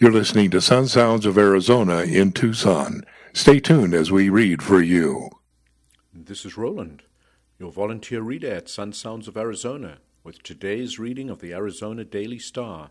You're listening to Sun Sounds of Arizona in Tucson. Stay tuned as we read for you. This is Roland, your volunteer reader at Sun Sounds of Arizona, with today's reading of the Arizona Daily Star.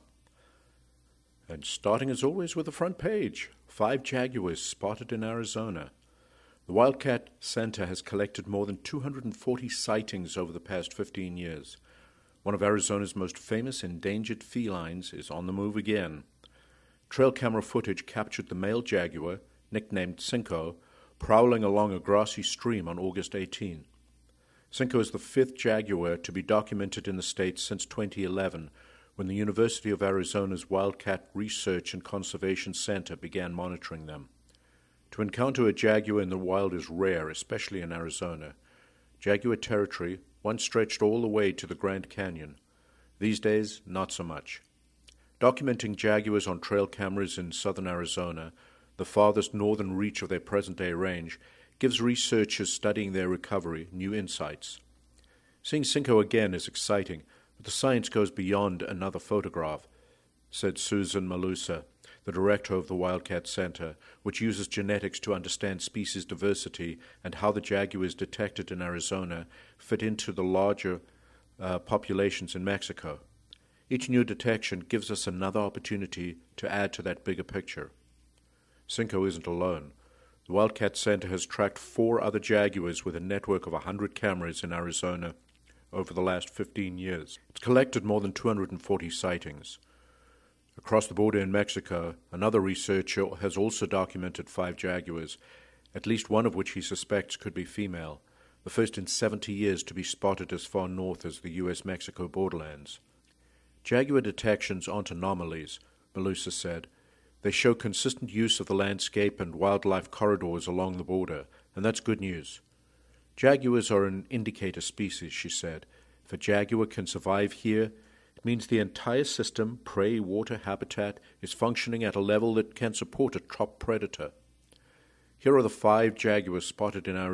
And starting as always with the front page, 5 jaguars spotted in Arizona. The Wildcat Center has collected more than 240 sightings over the past 15 years. One of Arizona's most famous endangered felines is on the move again. Trail camera footage captured the male jaguar, nicknamed Cinco, prowling along a grassy stream on August 18. Cinco is the 5th jaguar to be documented in the state since 2011, when the University of Arizona's Wildcat Research and Conservation Center began monitoring them. To encounter a jaguar in the wild is rare, especially in Arizona. Jaguar territory once stretched all the way to the Grand Canyon. These days, not so much. Documenting jaguars on trail cameras in southern Arizona, the farthest northern reach of their present-day range, gives researchers studying their recovery new insights. Seeing Cinco again is exciting, but the science goes beyond another photograph, said Susan Malusa, the director of the Wildcat Center, which uses genetics to understand species diversity and how the jaguars detected in Arizona fit into the larger populations in Mexico. Each new detection gives us another opportunity to add to that bigger picture. Cinco isn't alone. The Wildcat Center has tracked 4 other jaguars with a network of 100 cameras in Arizona over the last 15 years. It's collected more than 240 sightings. Across the border in Mexico, another researcher has also documented 5 jaguars, at least one of which he suspects could be female, the first in 70 years to be spotted as far north as the U.S.-Mexico borderlands. Jaguar detections aren't anomalies, Malusa said. They show consistent use of the landscape and wildlife corridors along the border, and that's good news. Jaguars are an indicator species, she said. If a jaguar can survive here, it means the entire system, prey, water, habitat, is functioning at a level that can support a top predator. Here are the 5 jaguars spotted in Arizona.